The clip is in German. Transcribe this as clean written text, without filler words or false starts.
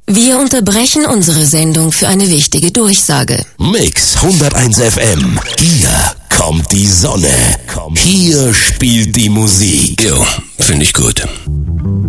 Wir unterbrechen unsere Sendung für eine wichtige Durchsage. Mix 101 FM. Hier kommt die Sonne. Hier spielt die Musik. Jo, finde ich gut.